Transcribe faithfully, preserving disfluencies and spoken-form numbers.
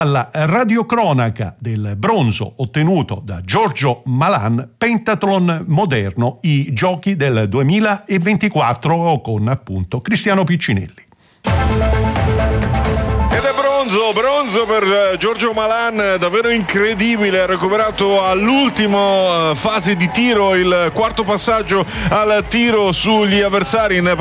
alla radiocronaca del bronzo ottenuto da Giorgio Malan, pentathlon moderno, i giochi del duemilaventiquattro con appunto Cristiano Piccinelli. Ed è bronzo, bronzo per Giorgio Malan, davvero incredibile, ha recuperato all'ultimo fase di tiro, il quarto passaggio al tiro sugli avversari in